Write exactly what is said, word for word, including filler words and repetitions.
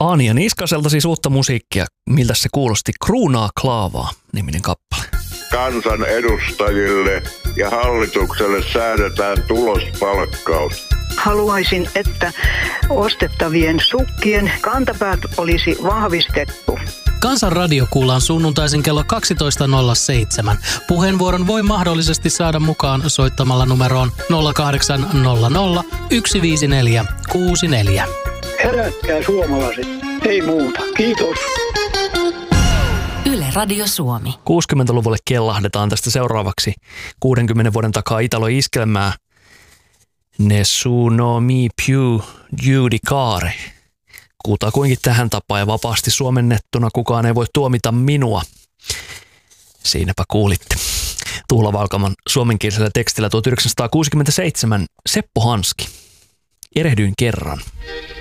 Anja Niskaselta siis uutta musiikkia. Miltä se kuulosti? Kruunaa klaavaa -niminen kappale. Kansan edustajille ja hallitukselle säädetään tulospalkkaus. Haluaisin, että ostettavien sukkien kantapäät olisi vahvistettu. Kansan radio kuullaan sunnuntaisin kello kaksitoista nolla seitsemän. Puheenvuoron voi mahdollisesti saada mukaan soittamalla numeroon nolla kahdeksan nolla nolla yksi viisi neljä kuusi neljä. Herätkää suomalaiset, ei muuta. Kiitos. Yle Radio Suomi. kuusikymmentäluvulle kellahdetaan tästä seuraavaksi kuudenkymmenen vuoden takaa Italo-iskelmää. Nessuno mi più giudicare. Kutakuinkin tähän tapaan ja vapaasti suomennettuna kukaan ei voi tuomita minua. Siinäpä kuulitte. Tuula Valkaman suomenkielisellä tekstillä tuhatyhdeksänsataakuusikymmentäseitsemän Seppo Hanski. Erehdyin kerran.